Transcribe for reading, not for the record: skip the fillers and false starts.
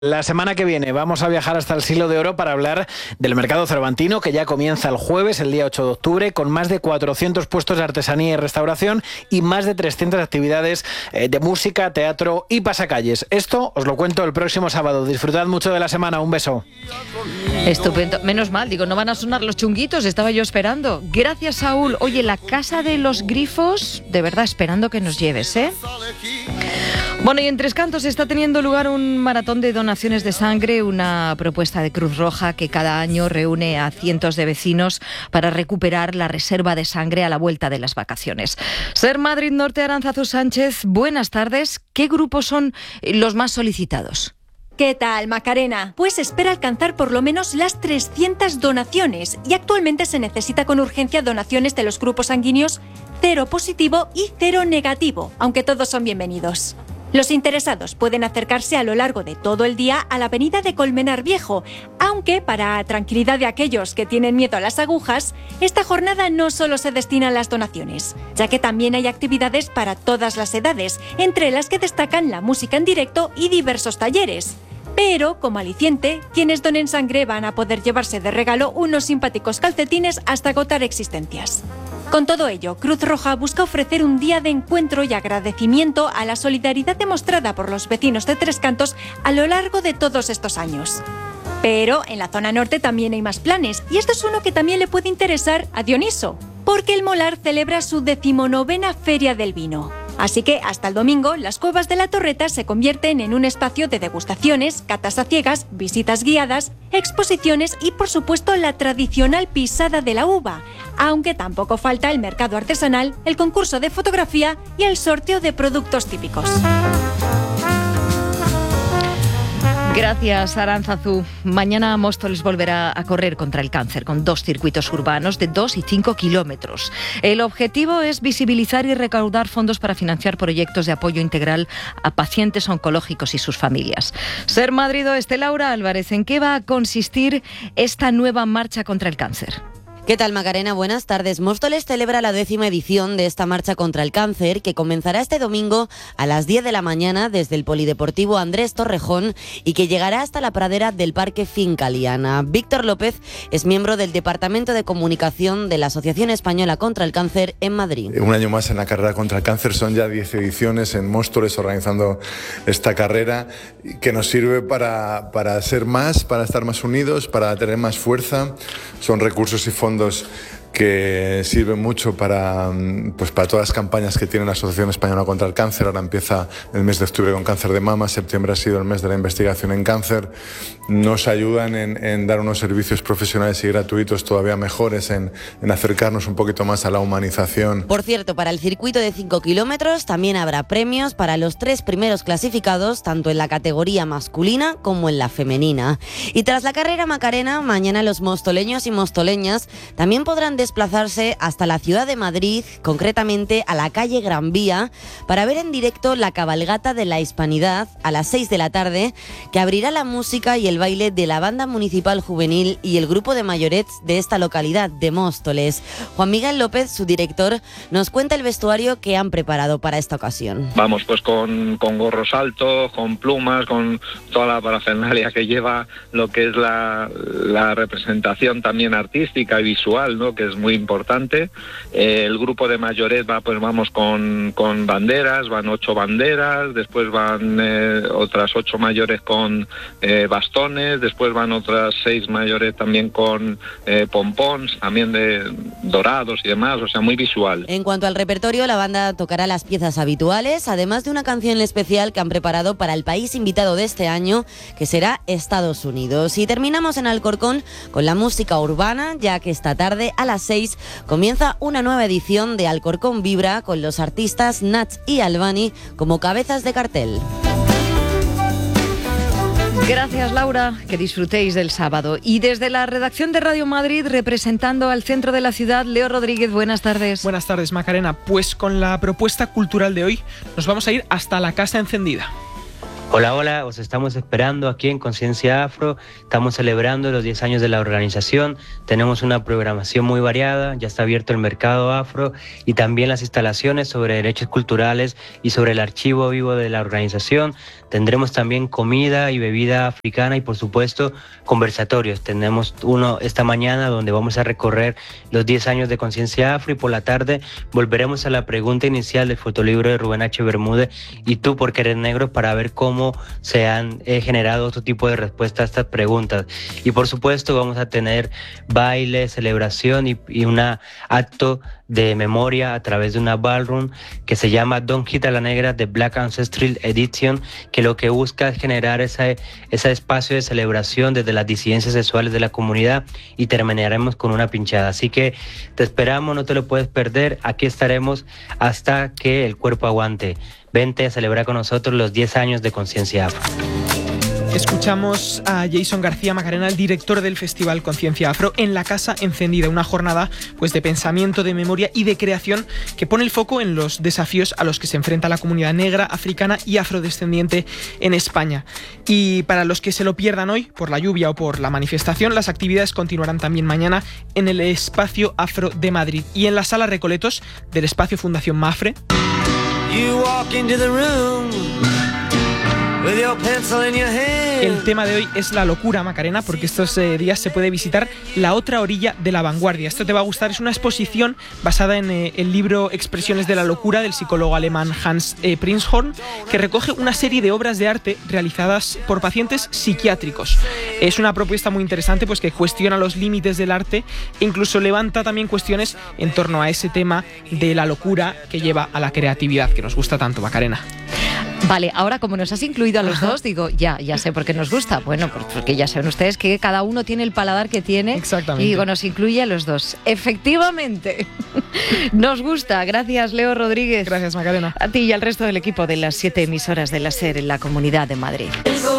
La semana que viene vamos a viajar hasta el Siglo de Oro para hablar del mercado cervantino, que ya comienza el jueves, el día 8 de octubre, con más de 400 puestos de artesanía y restauración y más de 300 actividades de música, teatro y pasacalles. Esto os lo cuento el próximo sábado. Disfrutad mucho de la semana. Un beso. Estupendo. Menos mal, digo, no van a sonar los chunguitos, estaba yo esperando. Gracias, Saúl. Oye, la Casa de los Grifos, de verdad, esperando que nos lleves, ¿eh? Bueno, y en Tres Cantos está teniendo lugar un maratón de donaciones de sangre, una propuesta de Cruz Roja que cada año reúne a cientos de vecinos para recuperar la reserva de sangre a la vuelta de las vacaciones. Ser Madrid Norte, Aránzazu Sánchez, buenas tardes. ¿Qué grupos son los más solicitados? ¿Qué tal, Macarena? Pues espera alcanzar por lo menos las 300 donaciones y actualmente se necesita con urgencia donaciones de los grupos sanguíneos 0 positivo y 0 negativo, aunque todos son bienvenidos. Los interesados pueden acercarse a lo largo de todo el día a la avenida de Colmenar Viejo, aunque para tranquilidad de aquellos que tienen miedo a las agujas, esta jornada no solo se destina a las donaciones, ya que también hay actividades para todas las edades, entre las que destacan la música en directo y diversos talleres. Pero, como aliciente, quienes donen sangre van a poder llevarse de regalo unos simpáticos calcetines hasta agotar existencias. Con todo ello, Cruz Roja busca ofrecer un día de encuentro y agradecimiento a la solidaridad demostrada por los vecinos de Tres Cantos a lo largo de todos estos años. Pero en la zona norte también hay más planes, y esto es uno que también le puede interesar a Dioniso, porque el Molar celebra su 19ª Feria del Vino. Así que hasta el domingo, las Cuevas de la Torreta se convierten en un espacio de degustaciones, catas a ciegas, visitas guiadas, exposiciones y, por supuesto, la tradicional pisada de la uva, aunque tampoco falta el mercado artesanal, el concurso de fotografía y el sorteo de productos típicos. Gracias, Aránzazu. Mañana Móstoles volverá a correr contra el cáncer con 2 circuitos urbanos de 2 y 5 kilómetros. El objetivo es visibilizar y recaudar fondos para financiar proyectos de apoyo integral a pacientes oncológicos y sus familias. Ser Madrid Oeste, Laura Álvarez, ¿en qué va a consistir esta nueva marcha contra el cáncer? ¿Qué tal, Macarena? Buenas tardes. Móstoles celebra la 10ª edición de esta marcha contra el cáncer, que comenzará este domingo a las 10 de la mañana desde el Polideportivo Andrés Torrejón y que llegará hasta la pradera del Parque Finca Liana. Víctor López es miembro del Departamento de Comunicación de la Asociación Española contra el Cáncer en Madrid. Un año más en la carrera contra el cáncer, son ya 10 ediciones en Móstoles organizando esta carrera que nos sirve para ser más, para estar más unidos, para tener más fuerza. Son recursos y fondos que sirven mucho para todas las campañas que tiene la Asociación Española contra el Cáncer. Ahora empieza el mes de octubre con cáncer de mama, septiembre ha sido el mes de la investigación en cáncer. Nos ayudan en dar unos servicios profesionales y gratuitos todavía mejores, en acercarnos un poquito más a la humanización. Por cierto, para el circuito de 5 kilómetros también habrá premios para los 3 primeros clasificados, tanto en la categoría masculina como en la femenina. Y tras la carrera, Macarena, mañana los mostoleños y mostoleñas también podrán desplazarse hasta la ciudad de Madrid, concretamente a la calle Gran Vía, para ver en directo la cabalgata de la Hispanidad a las 6 de la tarde, que abrirá la música y el baile de la Banda Municipal Juvenil y el grupo de mayorets de esta localidad de Móstoles. Juan Miguel López, su director, nos cuenta el vestuario que han preparado para esta ocasión. Vamos pues con gorros altos, con plumas, con toda la parafernalia que lleva lo que es la representación también artística y visual, ¿no?, que es muy importante. El grupo de mayoret vamos con banderas, van 8 banderas, después van otras 8 mayores con bastones, después van otras 6 mayores también con pompons, también de dorados y demás, o sea, muy visual. En cuanto al repertorio, la banda tocará las piezas habituales, además de una canción especial que han preparado para el país invitado de este año, que será Estados Unidos. Y terminamos en Alcorcón con la música urbana, ya que esta tarde a las 6 comienza una nueva edición de Alcorcón Vibra con los artistas Nach y Albani como cabezas de cartel. Gracias, Laura, que disfrutéis del sábado. Y desde la redacción de Radio Madrid, representando al centro de la ciudad, Leo Rodríguez, buenas tardes. Buenas tardes, Macarena. Pues con la propuesta cultural de hoy nos vamos a ir hasta la Casa Encendida. Hola, hola, os estamos esperando aquí en Conciencia Afro. Estamos celebrando los 10 años de la organización. Tenemos una programación muy variada, ya está abierto el mercado afro y también las instalaciones sobre derechos culturales y sobre el archivo vivo de la organización. Tendremos también comida y bebida africana y por supuesto conversatorios. Tenemos uno esta mañana donde vamos a recorrer los 10 años de Conciencia Afro y por la tarde volveremos a la pregunta inicial del fotolibro de Rubén H. Bermúdez, ¿y tú por qué eres negro?, para ver cómo se han generado otro tipo de respuestas a estas preguntas. Y por supuesto vamos a tener baile, celebración y un acto de memoria a través de una ballroom que se llama Don't Hit a la Negra de Black Ancestral Edition, que lo que busca es generar ese espacio de celebración desde las disidencias sexuales de la comunidad, y terminaremos con una pinchada. Así que te esperamos, no te lo puedes perder, aquí estaremos hasta que el cuerpo aguante. Vente a celebrar con nosotros los 10 años de Conciencia Afro. Escuchamos a Jason García Macarena, el director del Festival Conciencia Afro, en la Casa Encendida, una jornada pues de pensamiento, de memoria y de creación que pone el foco en los desafíos a los que se enfrenta la comunidad negra, africana y afrodescendiente en España. Y para los que se lo pierdan hoy, por la lluvia o por la manifestación, las actividades continuarán también mañana en el Espacio Afro de Madrid y en la Sala Recoletos del Espacio Fundación Mafre. El tema de hoy es la locura, Macarena, porque estos días se puede visitar La otra orilla de la vanguardia. Esto te va a gustar, es una exposición basada en el libro Expresiones de la locura del psicólogo alemán Hans Prinzhorn, que recoge una serie de obras de arte realizadas por pacientes psiquiátricos. Es una propuesta muy interesante, pues que cuestiona los límites del arte e incluso levanta también cuestiones en torno a ese tema de la locura que lleva a la creatividad, que nos gusta tanto, Macarena. Vale, ahora como nos has incluido a los dos, digo, ya sé por qué nos gusta. Bueno, porque ya saben ustedes que cada uno tiene el paladar que tiene. Exactamente. Y digo, nos incluye a los dos. Efectivamente, nos gusta. Gracias, Leo Rodríguez. Gracias, Macarena. A ti y al resto del equipo de las 7 emisoras de la SER en la Comunidad de Madrid.